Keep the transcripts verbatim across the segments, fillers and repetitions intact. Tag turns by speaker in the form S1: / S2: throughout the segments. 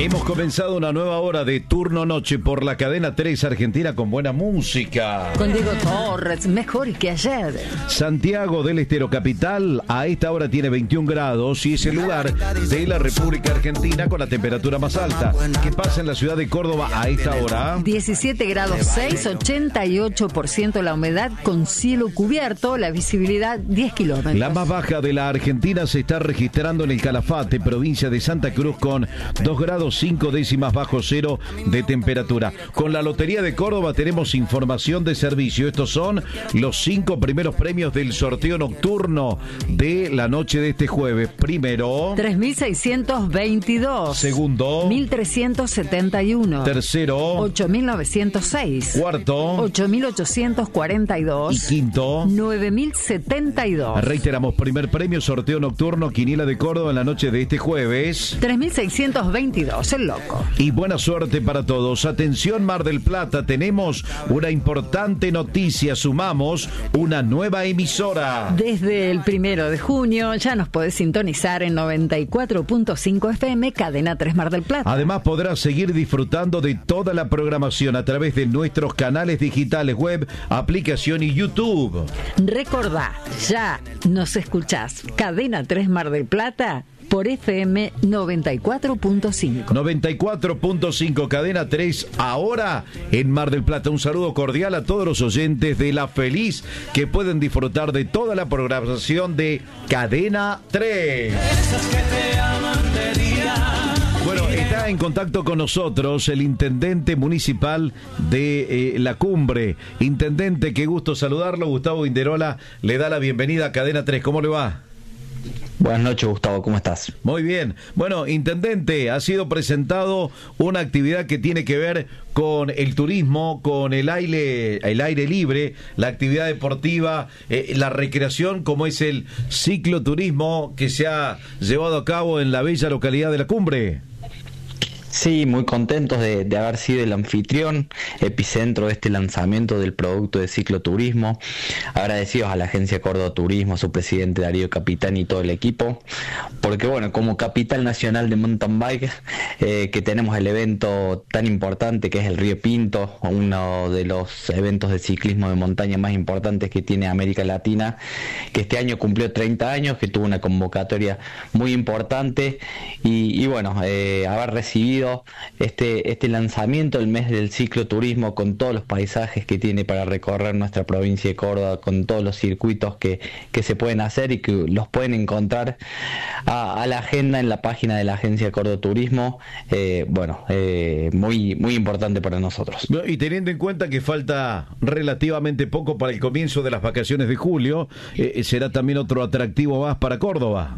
S1: Hemos comenzado una nueva hora de Turno Noche por la cadena tres Argentina con buena música.
S2: Con Diego Torres, mejor que ayer.
S1: Santiago del Estero Capital a esta hora tiene veintiún grados y es el lugar de la República Argentina con la temperatura más alta. ¿Qué pasa en la ciudad de Córdoba a esta hora?
S2: diecisiete grados seis, ochenta y ocho por ciento la humedad con cielo cubierto, la visibilidad diez kilómetros.
S1: La más baja de la Argentina se está registrando en el Calafate, provincia de Santa Cruz, con dos grados cinco décimas bajo cero de temperatura. Con la Lotería de Córdoba tenemos información de servicio. Estos son los cinco primeros premios del sorteo nocturno de la noche de este jueves. Primero,
S2: tres mil seiscientos veintidós.
S1: Segundo,
S2: mil trescientos setenta y uno.
S1: Tercero,
S2: ocho mil novecientos seis.
S1: Cuarto,
S2: ocho mil ochocientos cuarenta y dos.
S1: Y quinto,
S2: nueve mil setenta y dos.
S1: Reiteramos, primer premio, sorteo nocturno, Quiniela de Córdoba en la noche de este jueves.
S2: tres mil seiscientos veintidós, el loco.
S1: Y buena suerte para todos. Atención, Mar del Plata, tenemos una importante noticia. Sumamos una nueva emisora.
S2: Desde el primero de junio ya nos podés sintonizar en noventa y cuatro punto cinco F M, Cadena tres Mar del Plata.
S1: Además podrás seguir disfrutando de toda la programación a través de nuestros canales digitales, web, aplicación y YouTube.
S2: Recordá, ya nos escuchás Cadena tres Mar del Plata por F M noventa y cuatro punto cinco.
S1: noventa y cuatro punto cinco, Cadena tres, ahora en Mar del Plata. Un saludo cordial a todos los oyentes de La Feliz que pueden disfrutar de toda la programación de Cadena tres. Bueno, está en contacto con nosotros el intendente municipal de eh, La Cumbre. Intendente, qué gusto saludarlo. Gustavo Inderola le da la bienvenida a Cadena tres. ¿Cómo le va?
S3: Buenas noches, Gustavo, ¿cómo estás?
S1: Muy bien. Bueno, intendente, ha sido presentado una actividad que tiene que ver con el turismo, con el aire, el aire libre, la actividad deportiva, eh, la recreación, como es el cicloturismo que se ha llevado a cabo en la bella localidad de La Cumbre.
S3: Sí, muy contentos de, de haber sido el anfitrión, epicentro de este lanzamiento del producto de cicloturismo. Agradecidos a la Agencia Córdoba Turismo, a su presidente Darío Capitán y todo el equipo, porque bueno, como capital nacional de mountain bike, eh, que tenemos el evento tan importante que es el Río Pinto, uno de los eventos de ciclismo de montaña más importantes que tiene América Latina, que este año cumplió treinta años, que tuvo una convocatoria muy importante y, y bueno, eh, haber recibido Este, este lanzamiento del mes del cicloturismo con todos los paisajes que tiene para recorrer nuestra provincia de Córdoba, con todos los circuitos que, que se pueden hacer y que los pueden encontrar a, a la agenda en la página de la Agencia Córdoba Turismo. Eh, bueno, eh, muy, muy importante para nosotros.
S1: Y teniendo en cuenta que falta relativamente poco para el comienzo de las vacaciones de julio, eh, ¿será también otro atractivo más para Córdoba?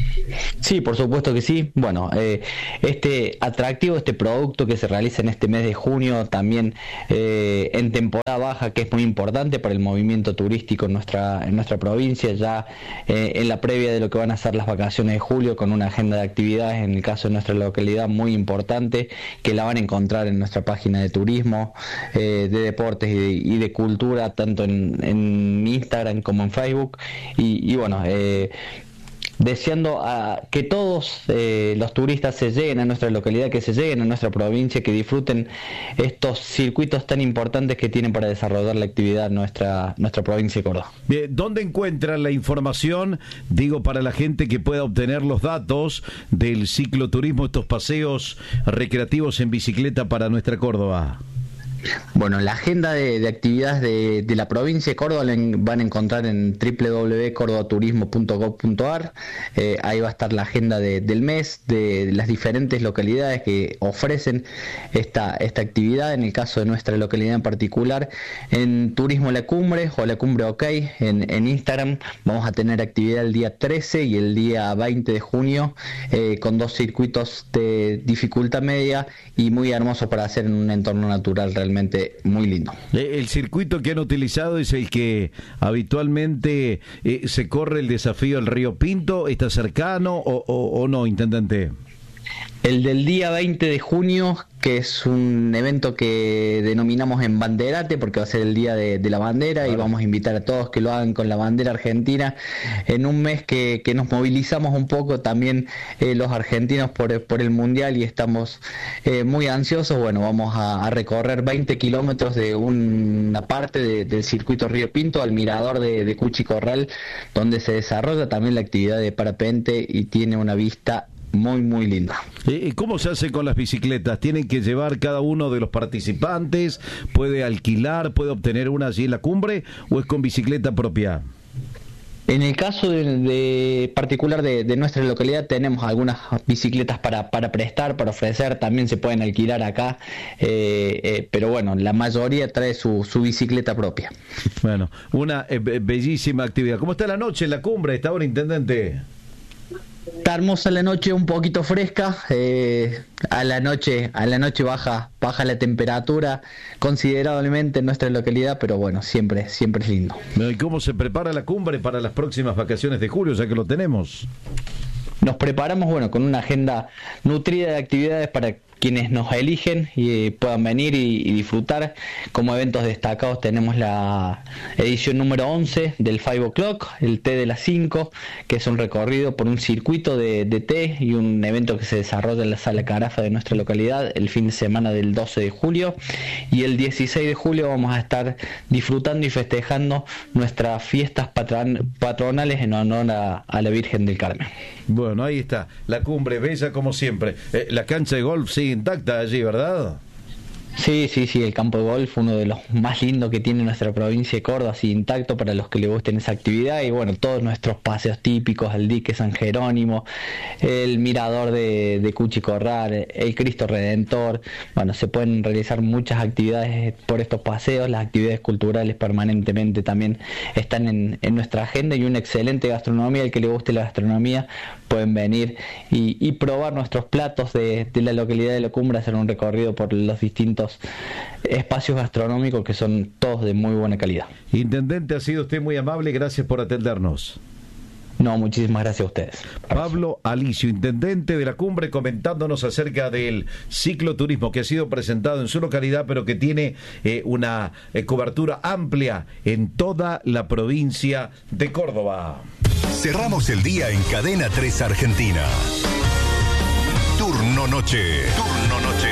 S3: Sí, por supuesto que sí. Bueno, eh, este atractivo, este producto que se realiza en este mes de junio, también eh, en temporada baja, que es muy importante para el movimiento turístico en nuestra en nuestra provincia, ya eh, en la previa de lo que van a ser las vacaciones de julio, con una agenda de actividades, en el caso de nuestra localidad, muy importante, que la van a encontrar en nuestra página de turismo, eh, de deportes y de, y de cultura, tanto en, en Instagram como en Facebook, y, y bueno, eh, deseando a que todos eh, los turistas se lleguen a nuestra localidad, que se lleguen a nuestra provincia, que disfruten estos circuitos tan importantes que tienen para desarrollar la actividad nuestra nuestra provincia de Córdoba.
S1: Bien, ¿dónde encuentran la información, digo, para la gente que pueda obtener los datos del cicloturismo, estos paseos recreativos en bicicleta para nuestra Córdoba?
S3: Bueno, la agenda de, de actividades de, de la provincia de Córdoba la en, van a encontrar en doble u doble u doble u punto cordobaturismo punto gob punto ar. Eh, ahí va a estar la agenda de, del mes, de, de las diferentes localidades que ofrecen esta, esta actividad. En el caso de nuestra localidad en particular, en Turismo La Cumbre o La Cumbre OK, en, en Instagram, vamos a tener actividad el día trece y el día veinte de junio, eh, con dos circuitos de dificultad media y muy hermosos para hacer en un entorno natural realmente muy lindo.
S1: El circuito que han utilizado es el que habitualmente eh, se corre el desafío del Río Pinto. ¿Está cercano o, o, o no, intendente?
S3: El del día veinte de junio, que es un evento que denominamos Embanderate, porque va a ser el día de, de la bandera, claro. Y vamos a invitar a todos que lo hagan con la bandera argentina, en un mes que, que nos movilizamos un poco también eh, los argentinos por, por el Mundial y estamos eh, muy ansiosos. Bueno, vamos a, a recorrer veinte kilómetros de una parte de, del circuito Río Pinto al mirador de, de Cuchi Corral, donde se desarrolla también la actividad de parapente y tiene una vista muy muy linda.
S1: ¿Y cómo se hace con las bicicletas? ¿Tienen que llevar cada uno de los participantes? ¿Puede alquilar? ¿Puede obtener una allí en la cumbre? ¿O es con bicicleta propia?
S3: En el caso de, de particular de, de nuestra localidad tenemos algunas bicicletas para, para prestar, para ofrecer, también se pueden alquilar acá, eh, eh, pero bueno, la mayoría trae su, su bicicleta propia. Bueno,
S1: una eh, bellísima actividad. ¿Cómo está la noche en la cumbre esta hora, intendente?
S3: Está hermosa la noche, un poquito fresca, eh, a la noche a la noche baja baja la temperatura considerablemente en nuestra localidad, pero bueno, siempre siempre es lindo.
S1: ¿Y cómo se prepara la cumbre para las próximas vacaciones de julio, ya que lo tenemos?
S3: Nos preparamos, bueno, con una agenda nutrida de actividades para quienes nos eligen y puedan venir y, y disfrutar. Como eventos destacados tenemos la edición número once del Five O'Clock, el té de las cinco, que es un recorrido por un circuito de, de té y un evento que se desarrolla en la Sala Carafa de nuestra localidad el fin de semana del doce de julio, y el dieciséis de julio vamos a estar disfrutando y festejando nuestras fiestas patron- patronales en honor a, a la Virgen del Carmen.
S1: Bueno, ahí está, la cumbre bella como siempre. Eh, la cancha de golf sigue intacta allí, ¿verdad?
S3: Sí, sí, sí, el campo de golf, uno de los más lindos que tiene nuestra provincia de Córdoba, así intacto para los que le gusten esa actividad, y bueno, todos nuestros paseos típicos, el dique San Jerónimo, el mirador de, de Cuchi Corral, el Cristo Redentor. Bueno, se pueden realizar muchas actividades por estos paseos, las actividades culturales permanentemente también están en, en nuestra agenda, y una excelente gastronomía. El que le guste la gastronomía pueden venir y, y probar nuestros platos de, de la localidad de La Cumbre, hacer un recorrido por los distintos espacios gastronómicos que son todos de muy buena calidad.
S1: Intendente, ha sido usted muy amable, gracias por atendernos.
S3: No, muchísimas gracias a ustedes.
S1: Pablo Alicio, intendente de La Cumbre, comentándonos acerca del cicloturismo que ha sido presentado en su localidad, pero que tiene eh, una eh, cobertura amplia en toda la provincia de Córdoba.
S4: Cerramos el día en Cadena tres Argentina. Turno noche. Turno noche.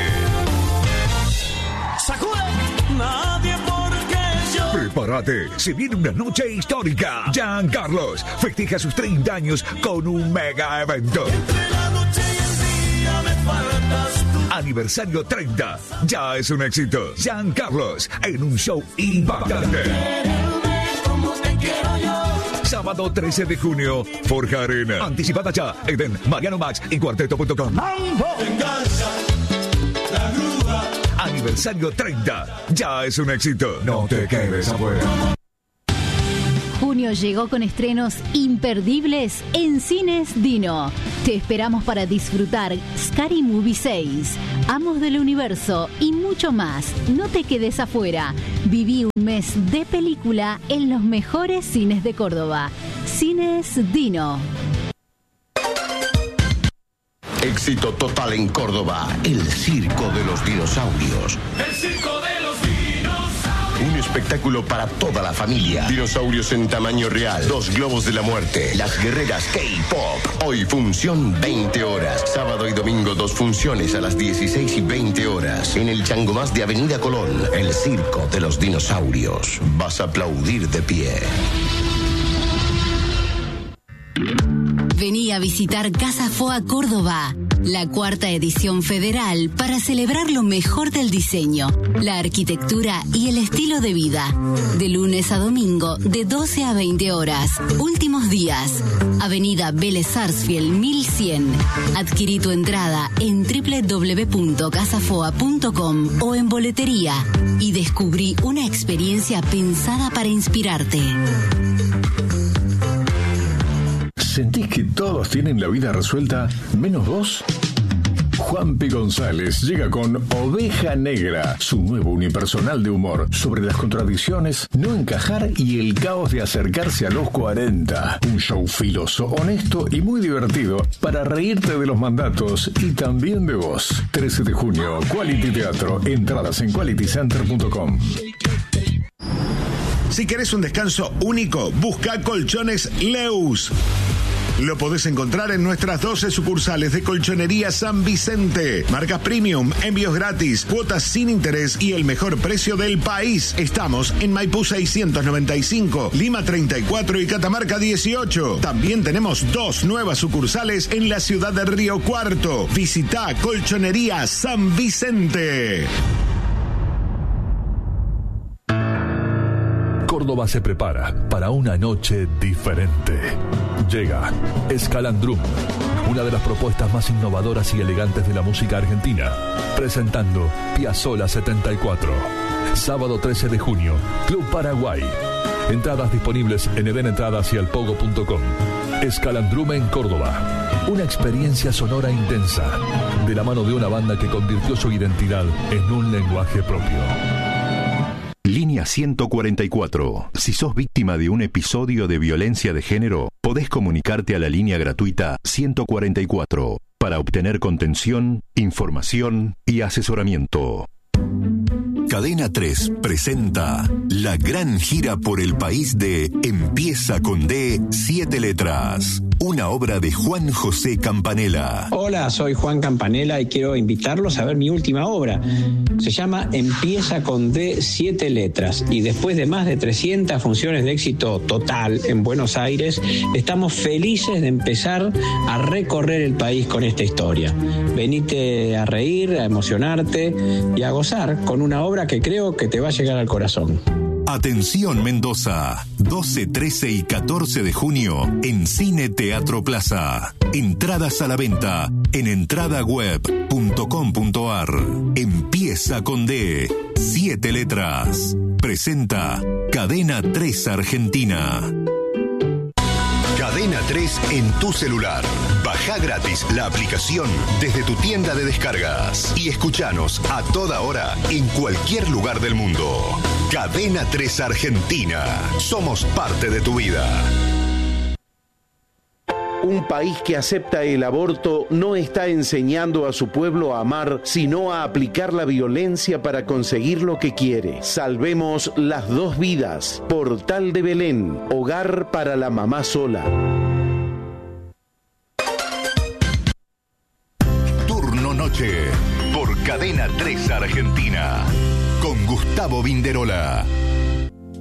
S5: Nadie porque yo.
S4: Prepárate, se viene una noche histórica. Giancarlos festeja sus treinta años con un mega evento.
S5: Entre la noche y el día me faltas tú.
S4: Aniversario treinta, ya es un éxito. Giancarlos en un show impactante.
S5: Quererme como te quiero yo.
S4: Sábado trece de junio, Forja Arena. Anticipada ya, Eden, Mariano Max y Cuarteto punto com.
S5: Venganza, la grúa.
S4: Aniversario treinta, ya es un éxito. No te quedes afuera.
S6: Junio llegó con estrenos imperdibles en Cines Dino. Te esperamos para disfrutar Scary Movie seis, Amos del Universo y mucho más. No te quedes afuera. Viví un mes de película en los mejores cines de Córdoba. Cines Dino.
S7: Éxito total en Córdoba, el Circo de los Dinosaurios.
S5: El circo de los dinosaurios.
S7: Un espectáculo para toda la familia. Dinosaurios en tamaño real, dos globos de la muerte, las guerreras K-Pop. Hoy función veinte horas. Sábado y domingo dos funciones a las dieciséis y veinte horas. En el Changomás de Avenida Colón, el Circo de los Dinosaurios. Vas a aplaudir de pie.
S6: Vení a visitar Casa Foa Córdoba, la cuarta edición federal para celebrar lo mejor del diseño, la arquitectura y el estilo de vida. De lunes a domingo, de doce a veinte horas. Últimos días. Avenida Vélez Sarsfield mil cien. Adquirí tu entrada en doble u doble u doble u punto casa foa punto com o en boletería y descubrí una experiencia pensada para inspirarte.
S8: ¿Sentís que todos tienen la vida resuelta, menos vos? Juanpi González llega con Oveja Negra, su nuevo unipersonal de humor sobre las contradicciones, no encajar y el caos de acercarse a los cuarenta. Un show filoso, honesto y muy divertido para reírte de los mandatos y también de vos. trece de junio, Quality Teatro. Entradas en quality center punto com.
S9: Si querés un descanso único, busca Colchones Leus. Lo podés encontrar en nuestras doce sucursales de Colchonería San Vicente. Marcas premium, envíos gratis, cuotas sin interés y el mejor precio del país. Estamos en Maipú seiscientos noventa y cinco, Lima treinta y cuatro y Catamarca dieciocho. También tenemos dos nuevas sucursales en la ciudad de Río Cuarto. Visita Colchonería San Vicente.
S10: Córdoba se prepara para una noche diferente. Llega Escalandrum, una de las propuestas más innovadoras y elegantes de la música argentina, presentando Piazzolla setenta y cuatro. Sábado trece de junio, Club Paraguay. Entradas disponibles en edenentradas y alpogo punto com. Escalandrum en Córdoba. Una experiencia sonora intensa, de la mano de una banda que convirtió su identidad en un lenguaje propio.
S11: Línea ciento cuarenta y cuatro. Si sos víctima de un episodio de violencia de género, podés comunicarte a la línea gratuita ciento cuarenta y cuatro para obtener contención, información y asesoramiento. Cadena tres presenta la gran gira por el país de Empieza con D, siete letras. Una obra de Juan José Campanella.
S12: Hola, soy Juan Campanella y quiero invitarlos a ver mi última obra. Se llama Empieza con D, siete letras. Y después de más de trescientas funciones de éxito total en Buenos Aires, estamos felices de empezar a recorrer el país con esta historia. Venite a reír, a emocionarte y a gozar con una obra que creo que te va a llegar al corazón.
S11: Atención Mendoza, doce, trece y catorce de junio en Cine Teatro Plaza. Entradas a la venta en entrada web punto com punto ar. Empieza con D, siete letras. Presenta Cadena tres Argentina. Cadena tres en tu celular. Baja gratis la aplicación desde tu tienda de descargas y escuchanos a toda hora en cualquier lugar del mundo. Cadena tres Argentina. Somos parte de tu vida.
S13: Un país que acepta el aborto no está enseñando a su pueblo a amar, sino a aplicar la violencia para conseguir lo que quiere. Salvemos las dos vidas. Portal de Belén, hogar para la mamá sola.
S11: Turno noche por Cadena tres Argentina con Gustavo Vinderola.